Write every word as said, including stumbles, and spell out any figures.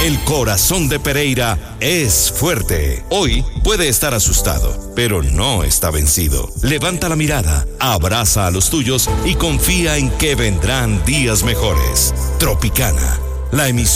El corazón de Pereira es fuerte. Hoy puede estar asustado, pero no está vencido. Levanta la mirada, abraza a los tuyos y confía en que vendrán días mejores. Tropicana, la emisión